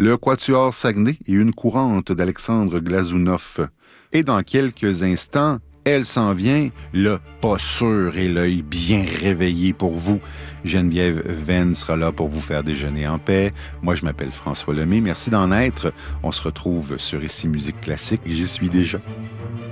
le Quatuor Saguenay et une courante d'Alexandre Glazunov. Et dans quelques instants, elle s'en vient, le pas sûr et l'œil bien réveillé pour vous. Geneviève Venn sera là pour vous faire déjeuner en paix. Moi, je m'appelle François Lemay. Merci d'en être. On se retrouve sur Ici Musique Classique. J'y suis déjà.